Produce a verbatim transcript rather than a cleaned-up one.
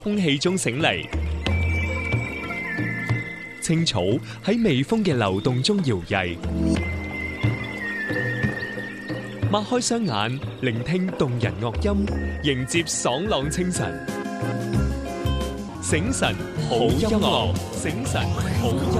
空氣中醒嚟，青草喺微風嘅流動中搖曳，擘開雙眼，聆聽動人樂音，迎接爽朗清晨。醒神好音樂，醒神好音樂。